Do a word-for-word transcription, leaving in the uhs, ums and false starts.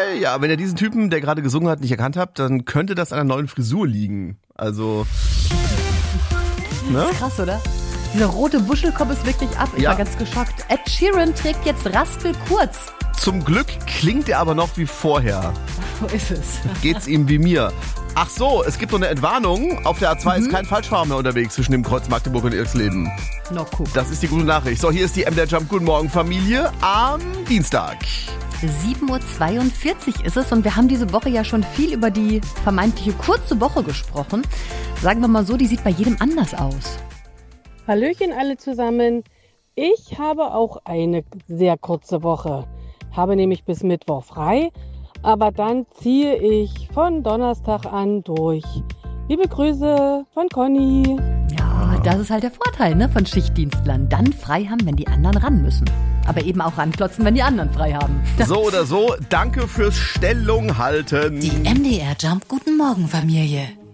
ja, wenn ihr diesen Typen, der gerade gesungen hat, nicht erkannt habt, dann könnte das an einer neuen Frisur liegen. Also, ne? Das ist krass, oder? Dieser rote Buschelkopf ist wirklich ab. Ich ja. war ganz geschockt. Ed Sheeran trägt jetzt Raspel kurz. Zum Glück klingt er aber noch wie vorher. Wo ist es? Geht's ihm wie mir. Ach so, es gibt noch eine Entwarnung. Auf der A zwei mhm. ist kein Falschfahrer mehr unterwegs zwischen dem Kreuz Magdeburg und Ilsleben. No, cool. Das ist die gute Nachricht. So, hier ist die M D R Jump Guten Morgen Familie am Dienstag. sieben Uhr zweiundvierzig ist es und wir haben diese Woche ja schon viel über die vermeintliche kurze Woche gesprochen. Sagen wir mal so, die sieht bei jedem anders aus. Hallöchen alle zusammen. Ich habe auch eine sehr kurze Woche. Habe nämlich bis Mittwoch frei, aber dann ziehe ich von Donnerstag an durch. Liebe Grüße von Conny. Ja, das ist halt der Vorteil, ne, von Schichtdienstlern. Dann frei haben, wenn die anderen ran müssen. Aber eben auch ranklotzen, wenn die anderen frei haben. So oder so, danke fürs Stellung halten. Die M D R Jump Guten Morgen Familie.